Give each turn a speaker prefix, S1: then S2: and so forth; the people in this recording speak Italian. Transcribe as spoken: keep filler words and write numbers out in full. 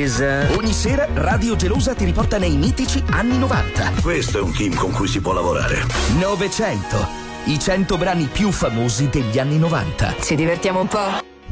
S1: attesa.
S2: Ogni sera Radio Gelosa ti riporta nei mitici anni novanta.
S3: Questo è un team con cui si può lavorare.
S2: novecento. I cento brani più famosi degli anni novanta.
S1: Ci divertiamo un po'?